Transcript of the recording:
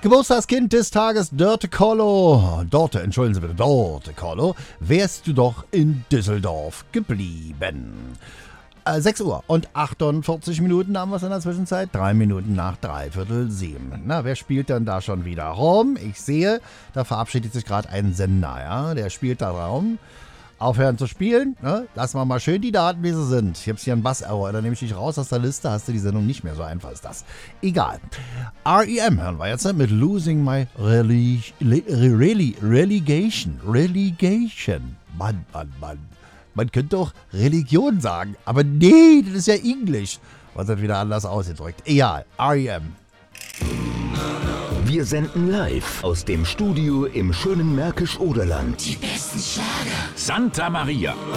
Geburtstagskind des Tages, Dörte Kollo. Entschuldigen Sie bitte, Dörte Kollo. Wärst du doch in Düsseldorf geblieben. 6 Uhr und 48 Minuten haben wir es in der Zwischenzeit. 3 Minuten nach 6:45. Na, wer spielt denn da schon wieder rum? Ich sehe, da verabschiedet sich gerade ein Sender, ja. Der spielt da rum. Aufhören zu spielen, ne? Lassen wir mal schön die Daten, wie sie sind. Ich habe hier einen Bass-Error, da nehme ich dich raus aus der Liste, hast du die Sendung nicht mehr, so einfach ist das. Egal. R.E.M. hören wir jetzt mit Losing My Relegation. Mann. Man könnte doch Religion sagen, aber nee, das ist ja Englisch. Was hat wieder anders ausgedrückt? Egal, R.E.M. Wir senden live aus dem Studio im schönen Märkisch-Oderland. Die besten Schlager. Santa Maria.